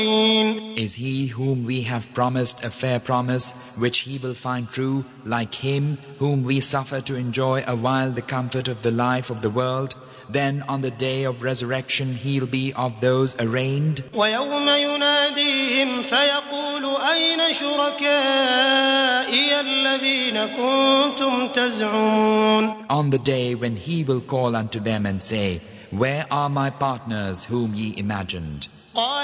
Is he whom we have promised a fair promise, which he will find true, like him whom we suffer to enjoy a while the comfort of the life of the world? Then on the day of resurrection he'll be of those arraigned. ويوم يناديهم فيقول أين شركائي الذين كنتم تزعمون. On the day when he will call unto them and say, Where are my partners whom ye imagined?